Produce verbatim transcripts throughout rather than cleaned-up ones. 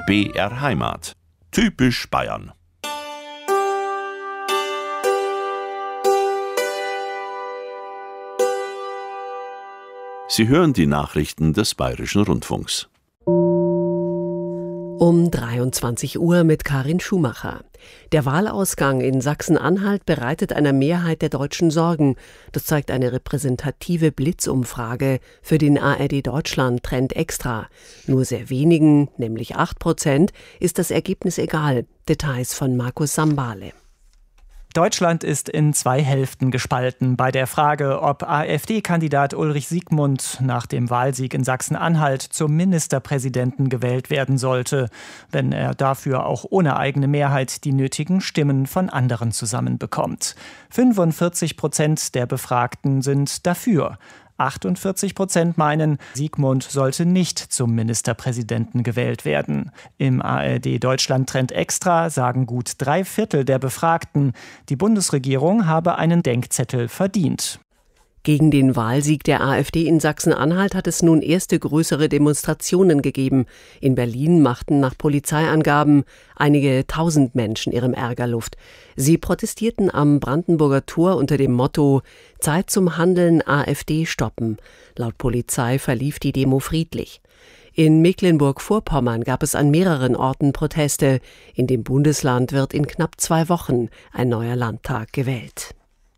B R Heimat. Typisch Bayern. Sie hören die Nachrichten des Bayerischen Rundfunks. Um dreiundzwanzig Uhr mit Karin Schumacher. Der Wahlausgang in Sachsen-Anhalt bereitet einer Mehrheit der Deutschen Sorgen. Das zeigt eine repräsentative Blitzumfrage für den A R D Deutschland Trend Extra. Nur sehr wenigen, nämlich acht Prozent, ist das Ergebnis egal. Details von Markus Sambale. Deutschland ist in zwei Hälften gespalten bei der Frage, ob AfD-Kandidat Ulrich Siegmund nach dem Wahlsieg in Sachsen-Anhalt zum Ministerpräsidenten gewählt werden sollte, wenn er dafür auch ohne eigene Mehrheit die nötigen Stimmen von anderen zusammenbekommt. fünfundvierzig Prozent der Befragten sind dafür. achtundvierzig Prozent meinen, Siegmund sollte nicht zum Ministerpräsidenten gewählt werden. Im A R D Deutschland Trend Extra sagen gut drei Viertel der Befragten, die Bundesregierung habe einen Denkzettel verdient. Gegen den Wahlsieg der AfD in Sachsen-Anhalt hat es nun erste größere Demonstrationen gegeben. In Berlin machten nach Polizeiangaben einige tausend Menschen ihrem Ärger Luft. Sie protestierten am Brandenburger Tor unter dem Motto „Zeit zum Handeln, AfD stoppen". Laut Polizei verlief die Demo friedlich. In Mecklenburg-Vorpommern gab es an mehreren Orten Proteste. In dem Bundesland wird in knapp zwei Wochen ein neuer Landtag gewählt.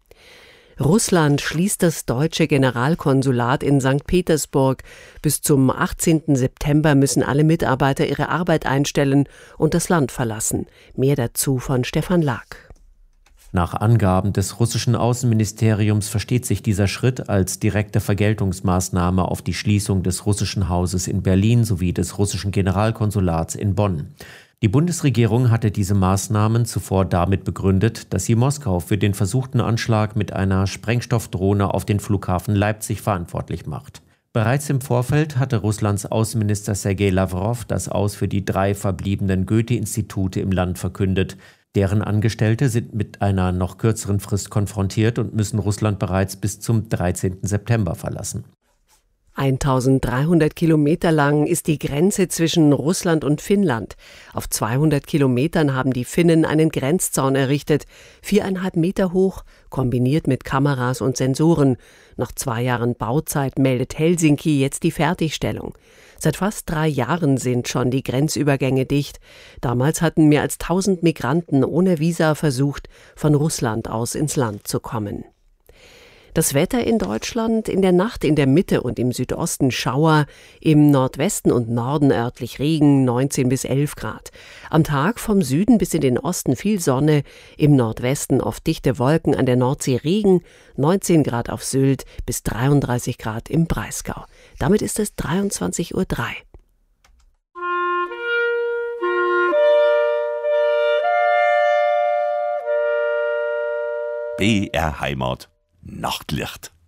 Russland schließt das deutsche Generalkonsulat in Sankt Petersburg. Bis zum achtzehnten September müssen alle Mitarbeiter ihre Arbeit einstellen und das Land verlassen. Mehr dazu von Stefan Lack. Nach Angaben des russischen Außenministeriums versteht sich dieser Schritt als direkte Vergeltungsmaßnahme auf die Schließung des russischen Hauses in Berlin sowie des russischen Generalkonsulats in Bonn. Die Bundesregierung hatte diese Maßnahmen zuvor damit begründet, dass sie Moskau für den versuchten Anschlag mit einer Sprengstoffdrohne auf den Flughafen Leipzig verantwortlich macht. Bereits im Vorfeld hatte Russlands Außenminister Sergei Lawrow das Aus für die drei verbliebenen Goethe-Institute im Land verkündet. Deren Angestellte sind mit einer noch kürzeren Frist konfrontiert und müssen Russland bereits bis zum dreizehnten September verlassen. eintausenddreihundert Kilometer lang ist die Grenze zwischen Russland und Finnland. Auf zweihundert Kilometern haben die Finnen einen Grenzzaun errichtet, viereinhalb Meter hoch, kombiniert mit Kameras und Sensoren. Nach zwei Jahren Bauzeit meldet Helsinki jetzt die Fertigstellung. Seit fast drei Jahren sind schon die Grenzübergänge dicht. Damals hatten mehr als tausend Migranten ohne Visa versucht, von Russland aus ins Land zu kommen. Das Wetter in Deutschland: in der Nacht in der Mitte und im Südosten Schauer, im Nordwesten und Norden örtlich Regen, neunzehn bis elf Grad. Am Tag vom Süden bis in den Osten viel Sonne, im Nordwesten oft dichte Wolken, an der Nordsee Regen, neunzehn Grad auf Sylt bis dreiunddreißig Grad im Breisgau. Damit ist es dreiundzwanzig Uhr drei. B R Heimat. Nachtlicht.